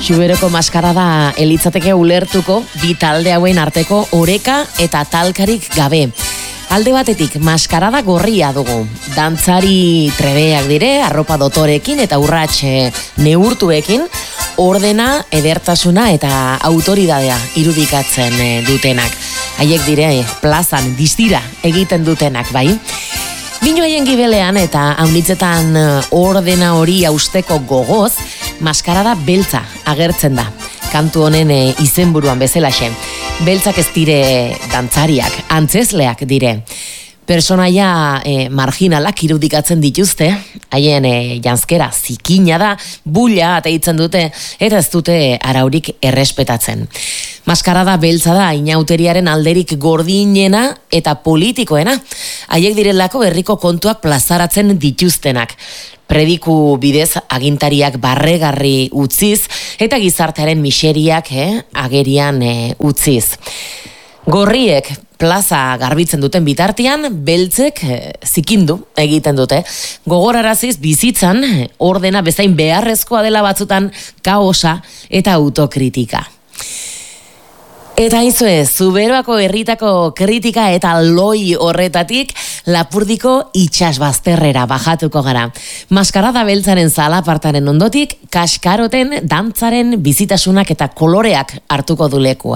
Xuberoko maskarada elitzateke ulertuko bi talde hauen arteko oreka eta talkarik gabe. Alde batetik maskarada gorria dugu. Dantzari trebeak dire, arropa dotorekin eta urrats neurtuekin, ordena, edertasuna eta autoridadea irudikatzen dutenak. Haiek dire plazan distira egiten dutenak, bai? Bino haien gibelean eta haunitzetan ordena hori hausteko gogoz, maskarada beltza agertzen da. Kantu honen izenburuan bezalaxe. Beltzak ez dire dantzariak, antzesleak dire. Personaia marginalak irudikatzen dituzte, haien janzkera zikina da, bulla ateitzen dute, eta ez dute araurik errespetatzen. Maskarada beltza da inauteriaren alderik gordinena eta politikoena, haiek direlako herriko kontuak plazaratzen dituztenak. Prediku bidez agintariak barregarri utziz eta gizartearen miseriak agerian utziz. Gorriek plaza garbitzen duten bitartean, beltzek zikindu egiten dute. Gogoraraziz bizitzan ordena bezain beharrezkoa dela batzutan kaosa eta autokritika. Eta izue, Zuberoako herritako kritika eta loi horretatik Lapurdiko itsasbazterrera bajatuko gara. Maskarada beltzaren zalapartaren ondotik, kaskaroten dantzaren bizitasunak eta koloreak hartuko du lekua.